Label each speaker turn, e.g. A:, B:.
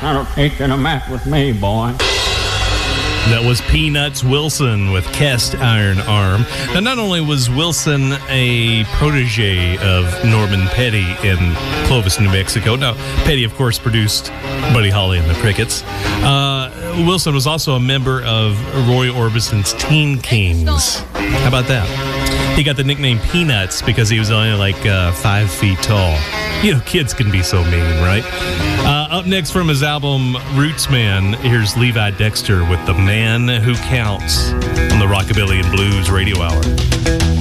A: not taking a map with me, boy.
B: That was Peanuts Wilson with Cast Iron Arm. Now, not only was Wilson a protege of Norman Petty in Clovis, New Mexico. Now, Petty, of course, produced Buddy Holly and the Crickets. Wilson was also a member of Roy Orbison's Teen Kings. How about that? He got the nickname Peanuts because he was only like 5 feet tall. You know, kids can be so mean, right? Up next from his album Roots Man, here's Levi Dexter with The Man Who Counts on the Rockabilly and Blues Radio Hour.